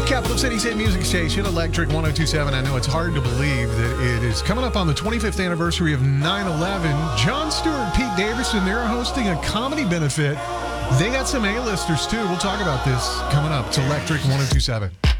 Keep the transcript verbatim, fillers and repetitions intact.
Capital City's hit music station, Electric one oh two point seven. I know it's hard to believe that it is coming up on the twenty-fifth anniversary of nine eleven. Jon Stewart, Pete Davidson, they're hosting a comedy benefit. They got some A-listers, too. We'll talk about this coming up. It's Electric one oh two point seven.